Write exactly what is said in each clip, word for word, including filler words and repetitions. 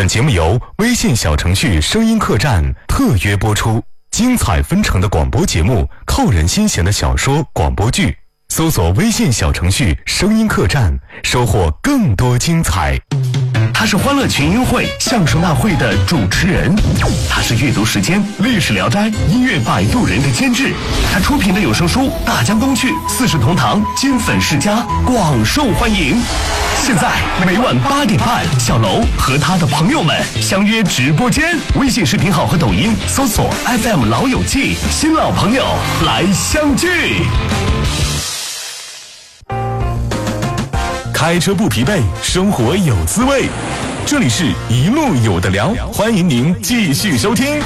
本节目由微信小程序声音客栈特约播出，精彩纷呈的广播节目，扣人心弦的小说广播剧，搜索微信小程序声音客栈，收获更多精彩。 他是欢乐群英会相声大会的主持人，他是阅读时间历史聊斋音乐摆渡人的监制，他出品的有声书大江东去四世同堂金粉世家广受欢迎。现在每晚八点半，小楼和他的朋友们相约直播间，微信视频号和抖音搜索 F M 老友记，新老朋友来相聚。 开车不疲惫，生活有滋味。这里是一路有的聊，欢迎您继续收听。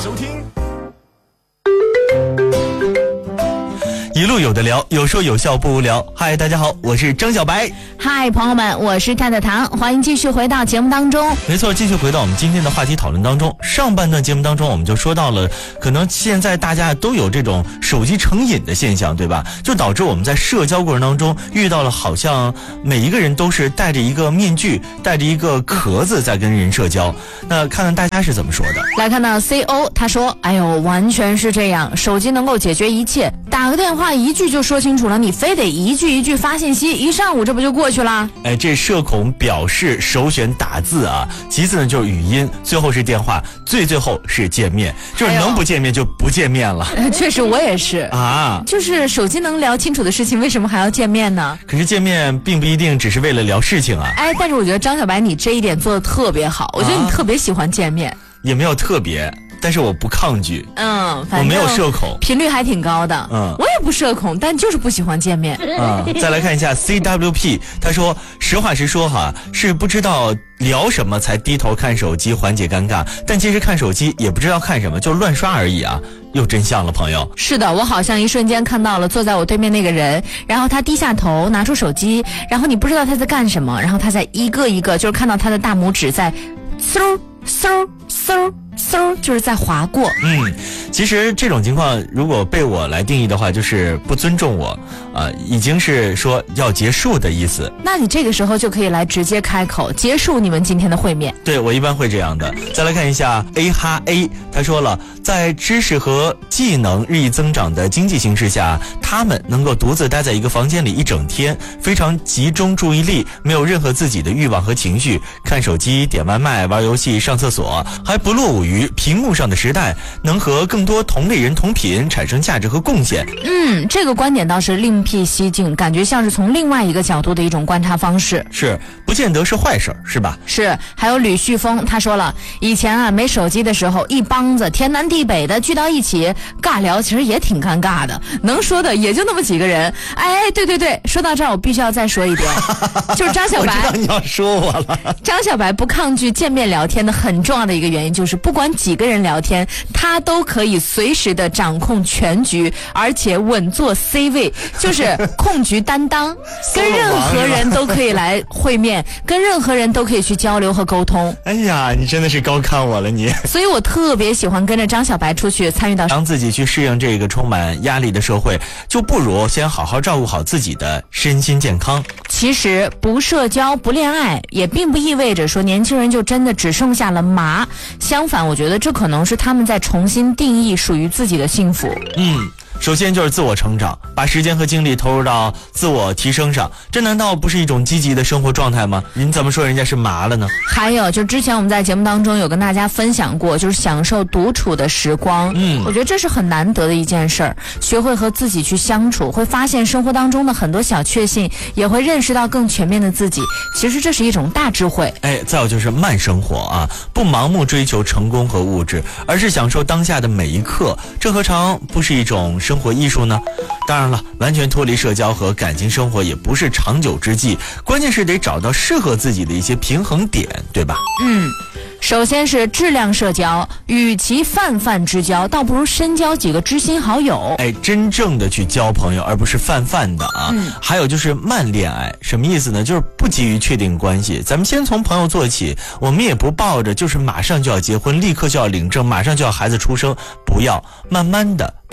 一路有的聊，有说有笑不无聊。嗨，大家好，我是张小白。 嗨，朋友们，我是太太糖，欢迎继续回到节目当中。 没错，继续回到我们今天的话题讨论当中。上半段节目当中，我们就说到了，可能现在大家都有这种手机成瘾的现象，对吧？就导致我们在社交过程当中遇到了，好像每一个人都是戴着一个面具，戴着一个壳子在跟人社交。那看看大家是怎么说的。 来看到 C O， 他说：“哎呦，完全是这样，手机能够解决一切，打个电话一句就说清楚了，你非得一句一句发信息，一上午这不就过去了？” 哎，这社恐表示首选打字啊，其次呢就是语音，最后是电话，最最后是见面，就是能不见面就不见面了。 哎、确实，我也是啊， 就是手机能聊清楚的事情，为什么还要见面呢？ 可是见面并不一定只是为了聊事情啊。 哎，但是我觉得张小白你这一点做的特别好，我觉得你特别喜欢见面。啊、 也没有特别。但是我不抗拒， 嗯，反正我没有社恐， 频率还挺高的， 嗯， 我也不社恐，但就是不喜欢见面， 嗯。再来看一下 C W P， 他说实话实说哈，是不知道聊什么才低头看手机缓解尴尬，但其实看手机也不知道看什么，就乱刷而已啊。又真相了，朋友。 是的，我好像一瞬间看到了坐在我对面那个人，然后他低下头拿出手机，然后你不知道他在干什么，然后他在一个一个就是看到他的大拇指在嗖嗖嗖嗖就是在划过。 嗯，其实这种情况如果被我来定义的话，就是不尊重我，呃，已经是说要结束的意思。 那你这个时候就可以来直接开口结束你们今天的会面。 对，我一般会这样的。再来看一下 A 哈 A， 他说了，在知识和技能日益增长的经济形势下，他们能够独自待在一个房间里一整天，非常集中注意力，没有任何自己的欲望和情绪，看手机、点外卖、玩游戏、上厕所，还不落伍于屏幕上的时代，能和更多同类人同频，产生价值和贡献。 嗯，这个观点倒是另辟蹊径，感觉像是从另外一个角度的一种观察方式。 是，不见得是坏事，是吧？ 是。还有吕旭峰，他说了，以前啊没手机的时候，一帮子天南地北的聚到一起尬聊，其实也挺尴尬的，能说的也就那么几个人。哎，对对对，说到这儿我必须要再说一点，就是张小白， 我知道你要说我了。 张小白不抗拒见面聊天的很重要的一个原因，就是不管几个人聊天，他都可以随时的掌控全局，而且稳坐 C 位，就是控局担当，跟任何人都可以来会面，跟任何人都可以去交流和沟通。 哎呀，你真的是高看我了你。 所以我特别喜欢跟着张小白出去参与到， 让自己去适应这个充满压力的社会，就不如先好好照顾好自己的身心健康。 其实不社交不恋爱也并不意味着说年轻人就真的只剩下了麻，相反我觉得这可能是他们在重新定义属于自己的幸福。 嗯，首先就是自我成长，把时间和精力投入到自我提升上，这难道不是一种积极的生活状态吗？您怎么说人家是麻了呢？ 还有就之前我们在节目当中有跟大家分享过，就是享受独处的时光。嗯，我觉得这是很难得的一件事儿，学会和自己去相处，会发现生活当中的很多小确幸，也会认识到更全面的自己，其实这是一种大智慧。 哎，再有就是慢生活啊，不盲目追求成功和物质，而是享受当下的每一刻，这何尝不是一种生活艺术呢？当然了，完全脱离社交和感情生活也不是长久之计，关键是得找到适合自己的一些平衡点，对吧？ 嗯，首先是质量社交，与其泛泛之交，倒不如深交几个知心好友。 哎，真正的去交朋友，而不是泛泛的啊。嗯、还有就是慢恋爱，什么意思呢？就是不急于确定关系，咱们先从朋友做起，我们也不抱着就是马上就要结婚，立刻就要领证，马上就要孩子出生，不要，慢慢的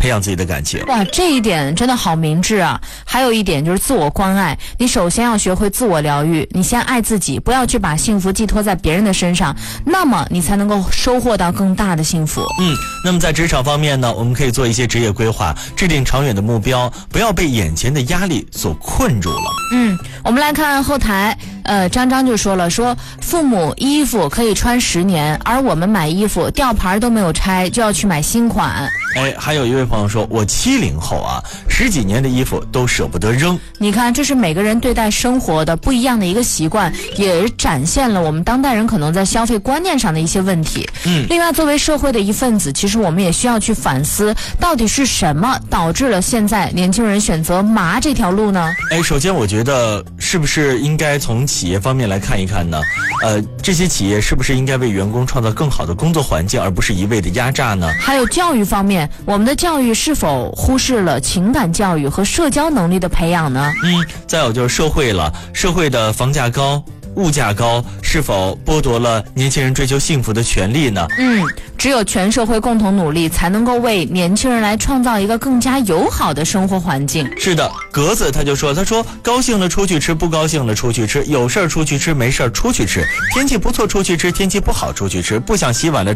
培养自己的感情。 哇，这一点真的好明智啊！还有一点就是自我关爱，你首先要学会自我疗愈，你先爱自己，不要去把幸福寄托在别人的身上，那么你才能够收获到更大的幸福。 嗯，那么在职场方面呢，我们可以做一些职业规划，制定长远的目标，不要被眼前的压力所困住了。 嗯，我们来看后台，呃，张张就说了，说父母衣服可以穿十年，而我们买衣服吊牌都没有拆，就要去买新款。 哎，还有一位朋友说，我七零后啊，十几年的衣服都舍不得扔。 你看，这是每个人对待生活的不一样的一个习惯，也展现了我们当代人可能在消费观念上的一些问题。 嗯， 另外，作为社会的一份子，其实我们也需要去反思，到底是什么导致了现在年轻人选择麻这条路呢？ 哎，首先我觉得是不是应该从企业方面来看一看呢？呃，这些企业是不是应该为员工创造更好的工作环境，而不是一味的压榨呢？ 还有教育方面，我们的教育是否忽视了情感教育和社交能力的培养呢？ 嗯，再有就是社会了，社会的房价高，物价高，是否剥夺了年轻人追求幸福的权利呢？ 嗯，只有全社会共同努力，才能够为年轻人来创造一个更加友好的生活环境。 是的，格子他就说，他说高兴了出去吃，不高兴了出去吃，有事儿出去吃，没事儿出去吃，天气不错出去吃，天气不好出去吃，不想洗碗了